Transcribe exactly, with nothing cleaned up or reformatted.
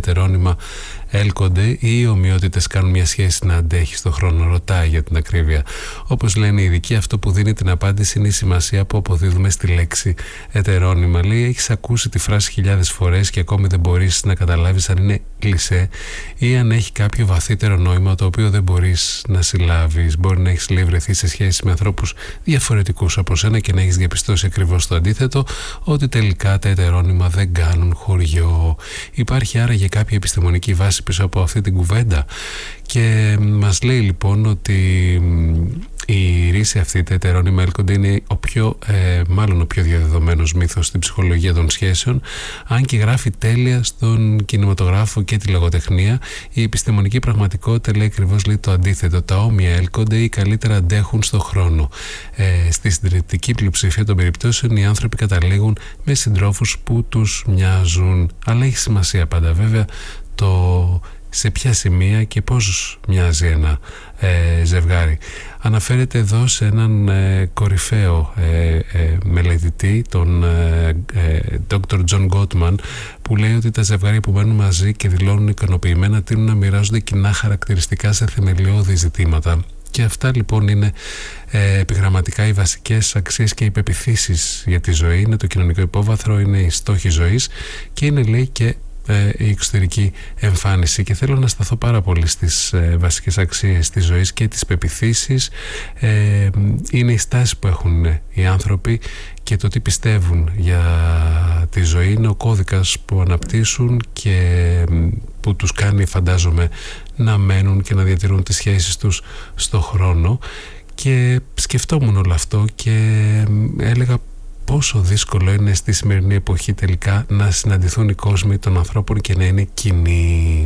ετερόνυμα έλκονται ή οι ομοιότητες κάνουν μια σχέση να αντέχει στον χρόνο? Ρωτάει για την ακρίβεια. Όπως λένε οι ειδικοί, αυτό που δίνει την απάντηση είναι η σημασία που αποδίδουμε στη λέξη ετερόνυμα. Λέει, έχεις ακούσει τη φράση χιλιάδες φορές και ακόμη δεν μπορείς να καταλάβεις αν είναι κλισέ ή αν έχει κάποιο βαθύτερο νόημα το οποίο δεν μπορείς να συλλάβεις. Μπορεί να έχεις λέει βρεθεί σε σχέση με ανθρώπους διαφορετικούς από σένα και να έχεις διαπιστώσει ακριβώς το αντίθετο, ότι τελικά τα ετερόνυμα δεν κάνουν χωριό. Υπάρχει άραγε κάποια επιστημονική βάση πίσω από αυτή την κουβέντα? Και μας λέει λοιπόν ότι η ρίση αυτή, τα ετερόνυμα έλκονται, είναι ο πιο, ε, μάλλον ο πιο διαδεδομένος μύθος στην ψυχολογία των σχέσεων, αν και γράφει τέλεια στον κινηματογράφο και τη λογοτεχνία. Η επιστημονική πραγματικότητα λέει ακριβώς λέει το αντίθετο. Τα όμοια έλκονται ή καλύτερα αντέχουν στο χρόνο. Ε, στη συντριπτική πλειοψηφία των περιπτώσεων οι άνθρωποι καταλήγουν με συντρόφους που τους μοιάζουν. Αλλά έχει σημασία πάντα βέβαια το σε ποια σημεία και πώς μοιάζει ένα ε, ζευγάρι. Αναφέρεται εδώ σε έναν ε, κορυφαίο ε, ε, μελετητή, τον ε, ε, Δόκτωρ Τζον Γκότμαν, που λέει ότι τα ζευγάρια που μένουν μαζί και δηλώνουν ικανοποιημένα τείνουν να μοιράζονται κοινά χαρακτηριστικά σε θεμελιώδη ζητήματα. Και αυτά λοιπόν είναι ε, επιγραμματικά οι βασικές αξίες και οι πεποιθήσεις για τη ζωή. Είναι το κοινωνικό υπόβαθρο, είναι οι στόχοι ζωής και είναι λέει και η εξωτερική εμφάνιση. Και θέλω να σταθώ πάρα πολύ στις ε, βασικές αξίες της ζωής και τις πεποιθήσεις. ε, είναι οι στάσεις που έχουν οι άνθρωποι και το τι πιστεύουν για τη ζωή. Είναι ο κώδικας που αναπτύσσουν και που τους κάνει, φαντάζομαι, να μένουν και να διατηρούν τις σχέσεις τους στο χρόνο. Και σκεφτόμουν όλο αυτό και έλεγα πόσο δύσκολο είναι στη σημερινή εποχή τελικά να συναντηθούν οι κόσμοι των ανθρώπων και να είναι κοινοί.